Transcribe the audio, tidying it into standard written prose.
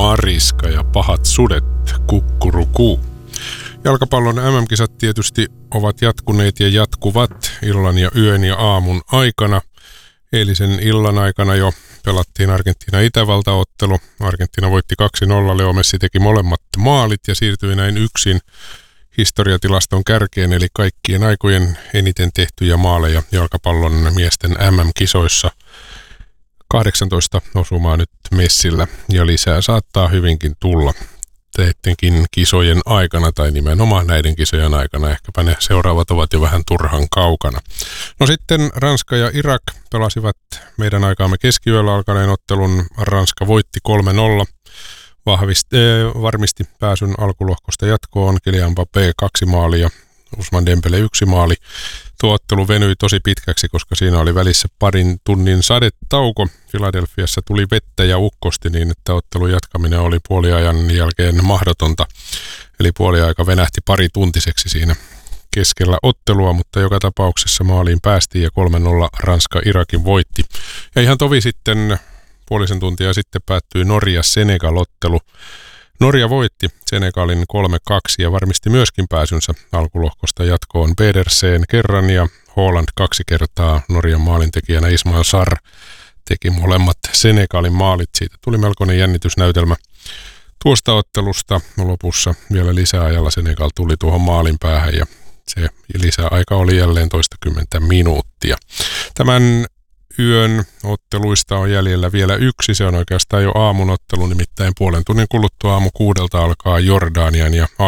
Mariska ja pahat sudet, kukkurukuu. Jalkapallon MM-kisat tietysti ovat jatkuneet ja jatkuvat illan ja yön ja aamun aikana. Eilisen illan aikana jo pelattiin Argentiina-Itävalta-ottelu. Argentiina voitti 2-0, Leo Messi teki molemmat maalit ja siirtyi näin yksin historiatilaston kärkeen, eli kaikkien aikojen eniten tehtyjä maaleja jalkapallon miesten MM-kisoissa. 18 osumaa nyt Messillä ja lisää saattaa hyvinkin tulla tietenkin kisojen aikana tai nimenomaan näiden kisojen aikana. Ehkäpä ne seuraavat ovat jo vähän turhan kaukana. No sitten Ranska ja Irak pelasivat meidän aikaamme keskiyöllä alkaneen ottelun. Ranska voitti 3-0. Varmisti pääsyn alkulohkosta jatkoon. Kylian Mbappé 2 maalia, Ousmane Dembele 1 maali. Tuo ottelu venyi tosi pitkäksi, koska siinä oli välissä parin tunnin sadetauko. Philadelphiassa tuli vettä ja ukkosti niin, että ottelun jatkaminen oli puoliajan jälkeen mahdotonta. Eli puoliaika venähti parituntiseksi siinä keskellä ottelua, mutta joka tapauksessa maaliin päästiin ja 3-0 Ranska Irakin voitti. Ja ihan tovi sitten puolisen tuntia sitten päättyi Norja-Senegal-ottelu. Norja voitti Senegalin 3-2 ja varmisti myöskin pääsynsä alkulohkosta jatkoon Pedersen kerran ja Haaland 2 kertaa. Norjan maalintekijänä Ismail Sarr teki molemmat Senegalin maalit. Siitä tuli melkoinen jännitysnäytelmä tuosta ottelusta. Lopussa vielä lisäajalla Senegal tuli tuohon maalin päähän ja se lisäaika oli jälleen toistakymmentä minuuttia. Tämän yön otteluista on jäljellä vielä yksi. Se on oikeastaan jo aamun ottelu, nimittäin puolen tunnin kuluttua aamu 6 alkaa Jordanian ja